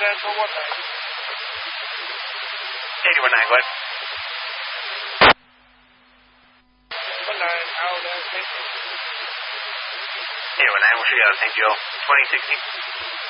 Central 190. 81.9, go ahead. 1-9, out at St. Joe. 81.9, we'll show you out of St. Joe. 2016.